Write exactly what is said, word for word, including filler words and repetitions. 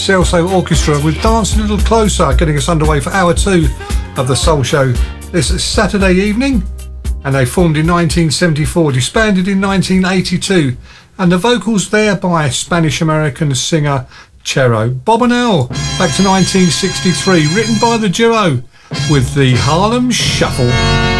Celso Orchestra with Dance a Little Closer, getting us underway for hour two of the Soul Show this Saturday evening. And they formed in nineteen seventy-four, disbanded in nineteen eighty-two, and the vocals there by Spanish-American singer Chero. Bob and Al, back to nineteen sixty-three, written by the duo with the Harlem Shuffle.